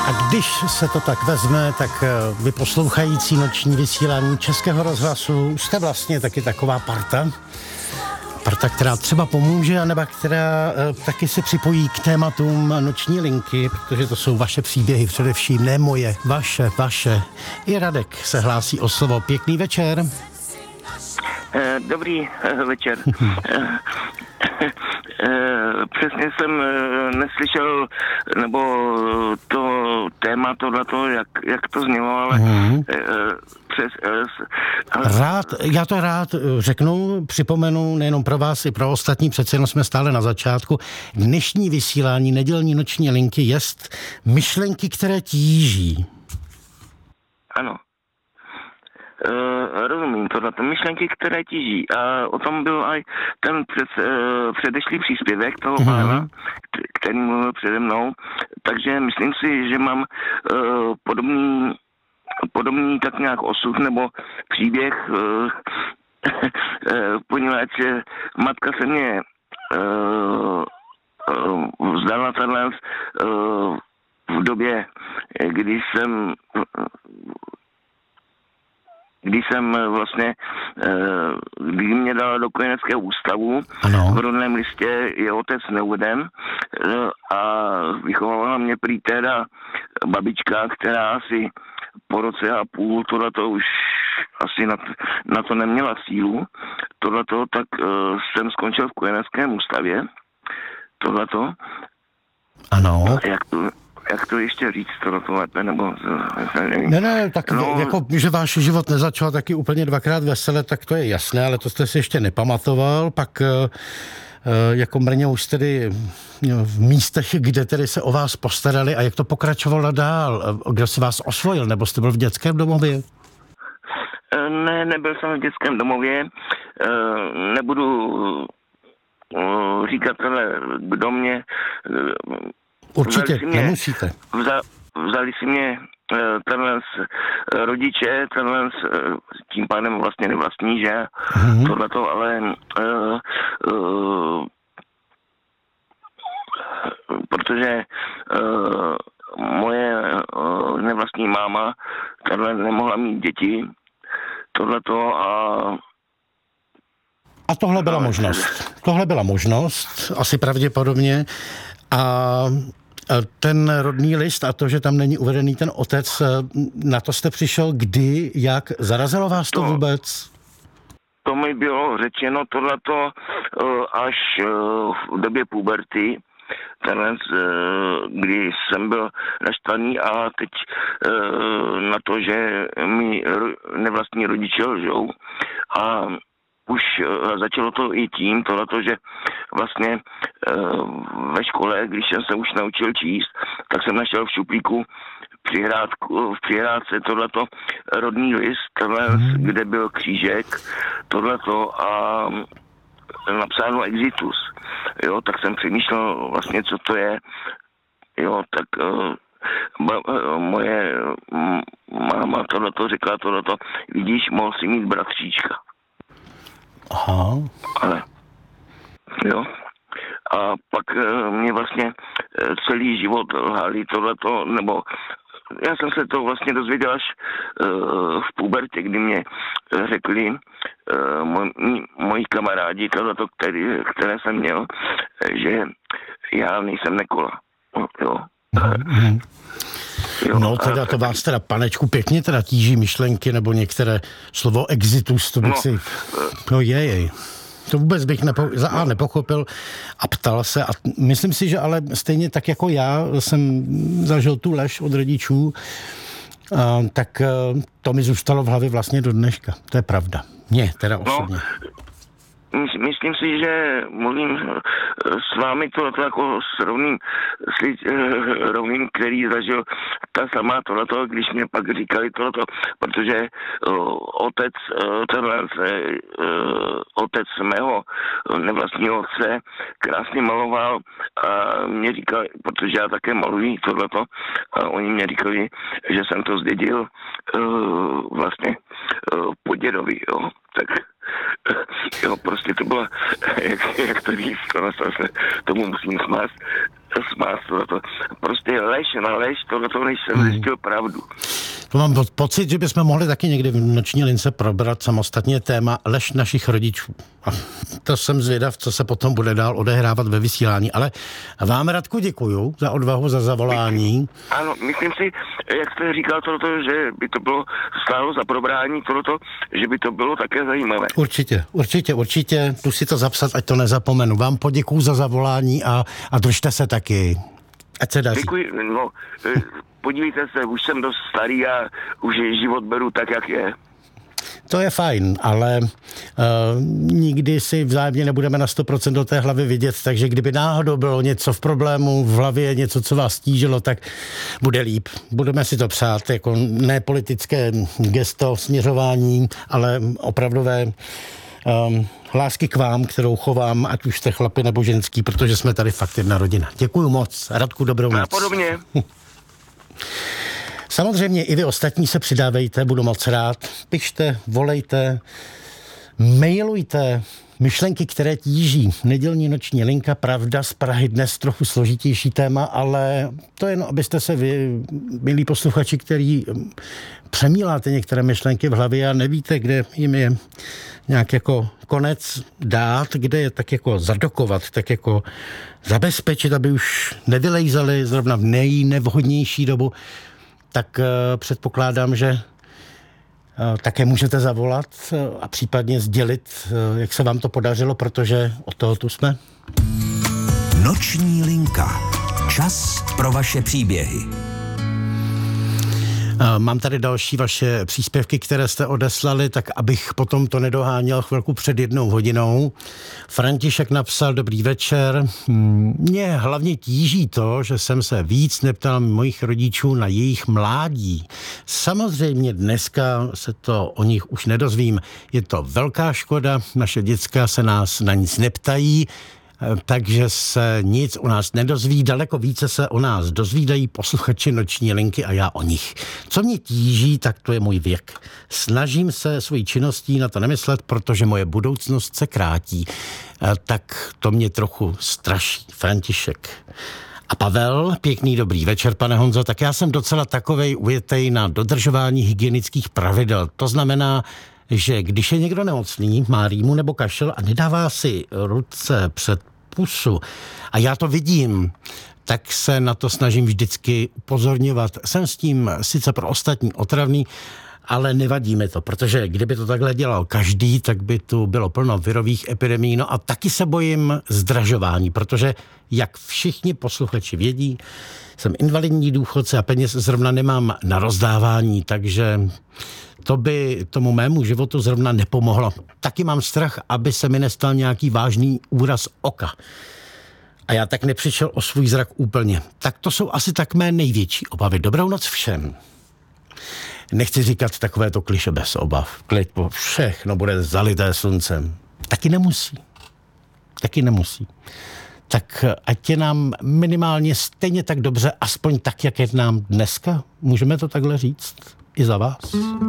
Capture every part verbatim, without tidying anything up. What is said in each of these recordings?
A když se to tak vezme, tak vy poslouchající noční vysílání Českého rozhlasu jste vlastně taky taková parta. Parta, která třeba pomůže, anebo která taky se připojí k tématům noční linky, protože to jsou vaše příběhy především, ne moje, vaše, vaše. I Radek se hlásí o slovo. Pěkný večer. Dobrý večer. Přesně jsem neslyšel, nebo to téma tohleto, jak, jak to znělo, ale mm. přes... Ale... Rád, já to rád řeknu, připomenu nejenom pro vás, i pro ostatní, přece jenom jsme stále na začátku. Dnešní vysílání nedělní noční linky jest myšlenky, které tíží. Ano. Uh, rozumím tohleto. Myšlenky, které tíží. A o tom byl i ten před, uh, předešlý příspěvek toho mm-hmm. pána, který mluvil přede mnou. Takže myslím si, že mám uh, podobný, podobný tak nějak osud nebo příběh, uh, uh, poněvadž matka se mě uh, uh, vzdala tenhle uh, v době, kdy jsem uh, když jsem vlastně, když mě dala do kojeneckého ústavu, ano. V rodném listě je otec neuveden a vychovala mě prý teda babička, která asi po roce a půl tohleto už asi na, na to neměla sílu. Tohleto, tak jsem skončil v kojeneckém ústavě. Tohleto. Ano. Jak to... Jak to ještě říct, to to lépe, nebo... Nevím. Ne, ne, tak no, jako, že váš život nezačal taky úplně dvakrát vesele, tak to je jasné, ale to jste si ještě nepamatoval, pak jako Mrně už tedy v místech, kde tedy se o vás postarali a jak to pokračovalo dál, kdo si vás osvojil, nebo jste byl v dětském domově? Ne, nebyl jsem v dětském domově, nebudu říkat, kdo mě... Určitě, mě, nemusíte. Vza, vzali si mě uh, tenhle rodiče, tenhle tím pádem vlastně nevlastní, že? Mm-hmm. Tohleto, ale uh, uh, protože uh, moje uh, nevlastní máma tenhle nemohla mít děti, tohleto a... A tohle byla možnost. Tohle byla možnost, asi pravděpodobně. A ten rodný list a to, že tam není uvedený ten otec, na to jste přišel kdy, jak? Zarazilo vás to, to vůbec? To mi bylo řečeno tohleto až v době puberty, tenhle, kdy jsem byl naštvaný a teď na to, že mi nevlastní rodiče lžou. A už začalo to i tím, tohleto, že vlastně ve škole, když jsem se už naučil číst, tak jsem našel v šuplíku přihrádku, v přihrádce tohleto rodný list, tohle, mm. kde byl křížek, tohleto a napsáno exitus. Jo, tak jsem přemýšlel vlastně, co to je. Jo, tak ba, moje máma tohleto řekla, tohleto, vidíš, mohl si mít bratříčka. Aha. Ale, jo. A pak mě vlastně celý život lhali tohleto, nebo já jsem se to vlastně dozvěděl až uh, v pubertě, kdy mě řekli uh, moj, moji kamarádi tohleto, který, které jsem měl, že já nejsem Nekola. Jo. Mm-hmm. Jo, no teda to vás teda, panečku, pěkně teda tíží myšlenky, nebo některé slovo exitus, to bych no, si... No jej, to vůbec bych nepo, za A nepochopil a ptal se a myslím si, že ale stejně tak jako já jsem zažil tu lež od rodičů, a, tak to mi zůstalo v hlavě vlastně do dneška. To je pravda. Mně teda osobně. No, myslím si, že mluvím s vámi tohleto jako s rovným, s rovným, který zažil ta sama tohleto, když mě pak říkali tohleto, protože uh, otec, uh, tenhle, uh, otec mého nevlastního otce krásně maloval a mě říkali, protože já také maluji tohleto, a oni mě říkali, že jsem to zdědil uh, vlastně uh, po dědovi, jo, tak jo, prostě to bylo, jak, jak to říct, to se tomu musím smát. smát tohleto. Prostě lež na lež, tohleto, než jsem hmm. zjistil pravdu. To mám pocit, že bychom mohli taky někdy v noční lince probrat samostatně téma lež našich rodičů. A to jsem zvědav, co se potom bude dál odehrávat ve vysílání. Ale vám, Radku, děkuju za odvahu, za zavolání. Ano, myslím si, jak jste říkal tohleto, že by to bylo stálo za probrání tohleto, že by to bylo také zajímavé. Určitě, určitě, určitě. Tu si to zapsat, ať to nezapomenu. Vám poděkuju za zavolání a, a držte se taky. Ať se daří. Děkuji, no, podívejte se, už jsem dost starý a už život beru tak, jak je. To je fajn, ale uh, nikdy si vzájemně nebudeme na sto procent do té hlavy vidět, takže kdyby náhodou bylo něco v problému, v hlavě něco, co vás tížilo, tak bude líp. Budeme si to přát, jako ne politické gesto, směřování, ale opravdové um, lásky k vám, kterou chovám, ať už jste chlapi nebo ženský, protože jsme tady fakt jedna rodina. Děkuju moc. Radku, dobrou noc. A podobně. Samozřejmě i vy ostatní se přidávejte, budu moc rád. Pište, volejte, mailujte myšlenky, které tíží. Nedělní noční linka, pravda z Prahy, dnes trochu složitější téma, ale to jen, abyste se vy, milí posluchači, který přemíláte některé myšlenky v hlavě a nevíte, kde jim je nějak jako konec dát, kde je tak jako zadokovat, tak jako zabezpečit, aby už nevylejzali zrovna v nejnevhodnější dobu, tak uh, předpokládám, že uh, také můžete zavolat uh, a případně sdělit, uh, jak se vám to podařilo, protože od toho tu jsme. Noční linka. Čas pro vaše příběhy. Mám tady další vaše příspěvky, které jste odeslali, tak abych potom to nedoháněl chvilku před jednou hodinou. František napsal: dobrý večer. Mě hlavně tíží to, že jsem se víc neptal mojich rodičů na jejich mládí. Samozřejmě dneska se to o nich už nedozvím. Je to velká škoda, naše děcka se nás na nic neptají, takže se nic o nás nedozví, daleko více se o nás dozvídají posluchači noční linky a já o nich. Co mě tíží, tak to je můj věk. Snažím se svojí činností na to nemyslet, protože moje budoucnost se krátí. Tak to mě trochu straší. František. A Pavel, pěkný dobrý večer, pane Honzo, tak já jsem docela takovej ujetej na dodržování hygienických pravidel. To znamená, že když je někdo nemocný, má rýmu nebo kašel a nedává si ruce před pusu a já to vidím, tak se na to snažím vždycky upozorňovat. Jsem s tím sice pro ostatní otravný, ale nevadí mi to, protože kdyby to takhle dělal každý, tak by tu bylo plno virových epidemií. No a taky se bojím zdražování, protože jak všichni posluchači vědí, jsem invalidní důchodce a peněz zrovna nemám na rozdávání, takže to by tomu mému životu zrovna nepomohlo. Taky mám strach, aby se mi nestal nějaký vážný úraz oka. A já tak nepřišel o svůj zrak úplně. Tak to jsou asi tak mé největší obavy. Dobrou noc všem. Nechci říkat takovéto kliše bez obav. Klid, všechno bude zalité sluncem. Taky nemusí. Taky nemusí. Tak ať je nám minimálně stejně tak dobře, aspoň tak, jak je nám dneska. Můžeme to takhle říct? I za vás.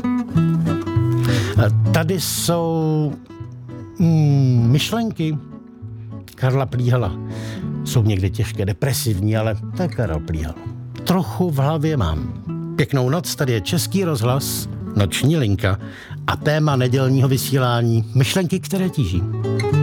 Tady jsou mm, myšlenky Karla Plíhala. Jsou někde těžké, depresivní, ale to je Karel Plíhal. Trochu v hlavě mám. Pěknou noc, tady je Český rozhlas, noční linka a téma nedělního vysílání myšlenky, které tíží.